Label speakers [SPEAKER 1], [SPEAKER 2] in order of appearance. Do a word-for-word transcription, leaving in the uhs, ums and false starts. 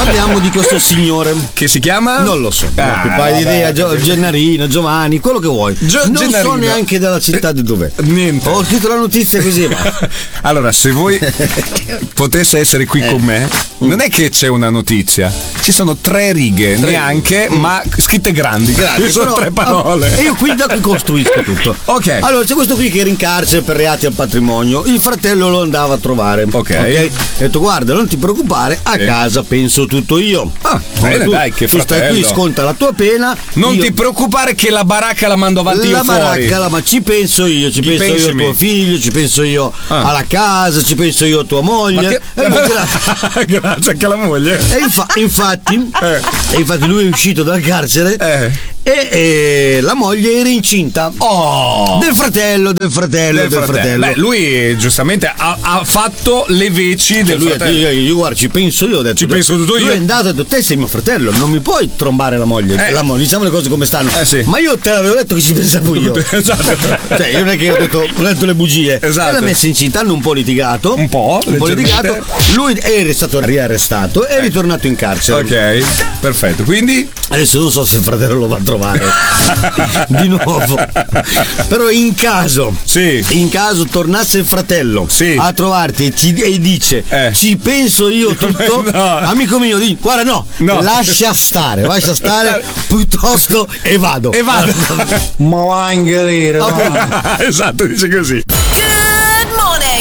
[SPEAKER 1] parliamo di questo signore
[SPEAKER 2] che si chiama?
[SPEAKER 1] Non lo so.
[SPEAKER 2] Ah,
[SPEAKER 1] non ho più paio di idea. Gio- Gennarino, Giovanni, quello che vuoi.
[SPEAKER 2] Gio-
[SPEAKER 1] non
[SPEAKER 2] Gennarino.
[SPEAKER 1] so neanche della città di dov'è.
[SPEAKER 2] Niente.
[SPEAKER 1] Ho scritto la notizia così. Ma...
[SPEAKER 2] Allora, se voi potesse essere qui
[SPEAKER 1] Eh.
[SPEAKER 2] con me, non è che c'è una notizia, ci sono tre righe,
[SPEAKER 1] Tre
[SPEAKER 2] neanche,
[SPEAKER 1] righe.
[SPEAKER 2] ma scritte grandi.
[SPEAKER 1] Grazie,
[SPEAKER 2] Ci sono
[SPEAKER 1] però-
[SPEAKER 2] tre parole.
[SPEAKER 1] E io qui da qui costruisco tutto.
[SPEAKER 2] Ok.
[SPEAKER 1] Allora, c'è questo qui che era in carcere per reati al patrimonio. Il fratello lo andava a trovare.
[SPEAKER 2] Ok.
[SPEAKER 1] Ha detto, guarda, non ti preoccupare, a
[SPEAKER 2] Sì.
[SPEAKER 1] casa penso tutto io.
[SPEAKER 2] Ah,
[SPEAKER 1] Ora
[SPEAKER 2] bene,
[SPEAKER 1] tu,
[SPEAKER 2] dai, che
[SPEAKER 1] tu stai
[SPEAKER 2] fratello.
[SPEAKER 1] qui, sconta la tua pena.
[SPEAKER 2] Non
[SPEAKER 1] io-
[SPEAKER 2] ti preoccupare che la baracca la mando avanti
[SPEAKER 1] la
[SPEAKER 2] io fuori.
[SPEAKER 1] baracca, la- ma ci penso io, ci,
[SPEAKER 2] Ci
[SPEAKER 1] penso
[SPEAKER 2] pensi
[SPEAKER 1] io a
[SPEAKER 2] me.
[SPEAKER 1] tuo figlio, ci penso io
[SPEAKER 2] Ah.
[SPEAKER 1] alla casa, ci penso io a tua moglie.
[SPEAKER 2] Ma che-
[SPEAKER 1] E invece la-
[SPEAKER 2] Grazie anche alla moglie.
[SPEAKER 1] E infa- infatti,
[SPEAKER 2] Eh.
[SPEAKER 1] e infatti lui è uscito dal carcere
[SPEAKER 2] Eh.
[SPEAKER 1] e, e la moglie era incinta.
[SPEAKER 2] Oh!
[SPEAKER 1] Del fratello, del fratello, del,
[SPEAKER 2] Del
[SPEAKER 1] fratello.
[SPEAKER 2] Beh, lui giustamente ha, ha fatto le veci del
[SPEAKER 1] lui ha detto,
[SPEAKER 2] fratello.
[SPEAKER 1] io, io, guarda, ci penso io, ho detto,
[SPEAKER 2] Ci penso tutto
[SPEAKER 1] lui
[SPEAKER 2] io.
[SPEAKER 1] è andato e ha detto, te sei mio fratello, non mi puoi trombare la moglie.
[SPEAKER 2] Eh.
[SPEAKER 1] La moglie, diciamo le cose come stanno.
[SPEAKER 2] Eh, sì.
[SPEAKER 1] Ma io te l'avevo detto che ci pensavo io.
[SPEAKER 2] Esatto.
[SPEAKER 1] Cioè, io non è che ho detto, ho detto le bugie.
[SPEAKER 2] Esatto.
[SPEAKER 1] E l'ha messa incinta, hanno un po' litigato.
[SPEAKER 2] Un po',
[SPEAKER 1] un po'
[SPEAKER 2] leggermente.
[SPEAKER 1] litigato. Lui è stato riarrestato e è ritornato in carcere.
[SPEAKER 2] Ok, perfetto. Quindi
[SPEAKER 1] Adesso non so se il fratello lo va a trovare di nuovo. Però in caso,
[SPEAKER 2] Sì.
[SPEAKER 1] in caso tornasse il fratello
[SPEAKER 2] Sì.
[SPEAKER 1] a trovarti e, ci- e dice
[SPEAKER 2] Eh.
[SPEAKER 1] ci penso io tutto,
[SPEAKER 2] No.
[SPEAKER 1] amico mio, di, guarda no,
[SPEAKER 2] No.
[SPEAKER 1] lascia stare, lascia stare piuttosto e vado.
[SPEAKER 2] E vado.
[SPEAKER 1] Ma va in galera, va.
[SPEAKER 2] Esatto, dice così.